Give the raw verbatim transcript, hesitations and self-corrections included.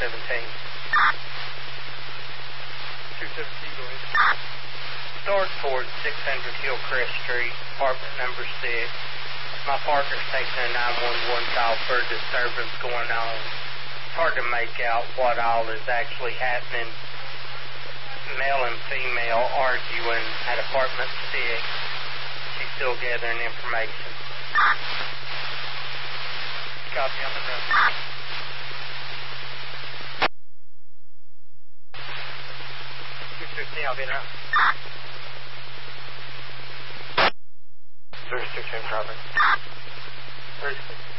seventeen. two seventeen, go ahead. North towards six hundred Hillcrest Street, apartment number six. My partner's taking a nine one one call for a disturbance going on. It's hard to make out what all is actually happening. Male and female arguing at apartment six. She's still gathering information. Copy on the road. two fifteen, I'll be in route. thirty-six in traffic. thirty-six.